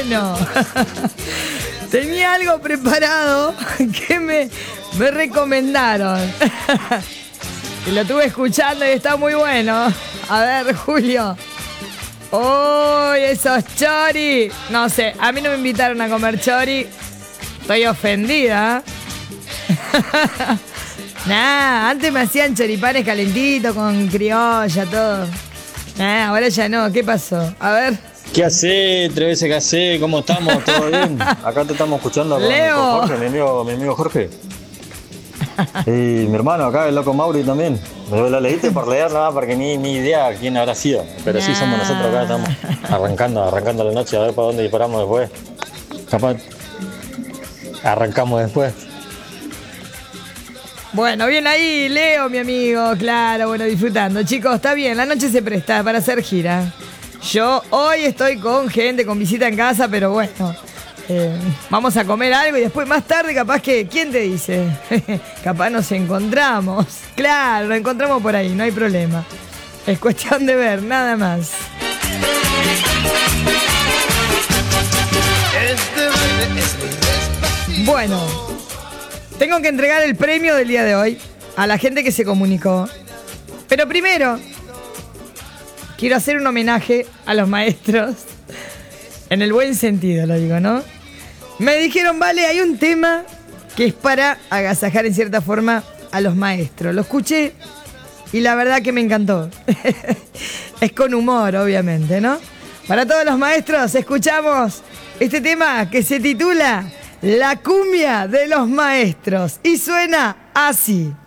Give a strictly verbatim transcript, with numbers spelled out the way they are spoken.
bueno. Tenía algo preparado que me, me recomendaron. Y lo estuve escuchando y está muy bueno. A ver, Julio. ¡Uy, esos chori! No sé, a mí no me invitaron a comer chori. Estoy ofendida. Nah, antes me hacían choripanes calentitos con criolla, todo. Nah, ahora ya no. ¿Qué pasó? A ver. ¿Qué hace, tres veces que hace? ¿Cómo estamos? ¿Todo bien? Acá te estamos escuchando con, Leo. con Jorge, mi amigo, mi amigo Jorge. Y mi hermano acá, el loco Mauri también. Me lo leíste por leer nada, porque ni, ni idea quién habrá sido. Pero sí somos nosotros acá, estamos arrancando, arrancando la noche, a ver para dónde disparamos después. Capaz arrancamos después. Bueno, bien ahí, Leo, mi amigo. Claro, bueno, disfrutando. Chicos, está bien, la noche se presta para hacer gira. Yo hoy estoy con gente, con visita en casa, pero bueno, eh, vamos a comer algo y después más tarde capaz que, ¿quién te dice? Capaz nos encontramos. Claro, nos encontramos por ahí, no hay problema. Es cuestión de ver, nada más. Bueno, tengo que entregar el premio del día de hoy a la gente que se comunicó. Pero primero, quiero hacer un homenaje a los maestros. En el buen sentido lo digo, ¿no? Me dijeron, vale, hay un tema que es para agasajar en cierta forma a los maestros. Lo escuché y la verdad que me encantó. Es con humor, obviamente, ¿no? Para todos los maestros, escuchamos este tema que se titula La cumbia de los maestros. Y suena así.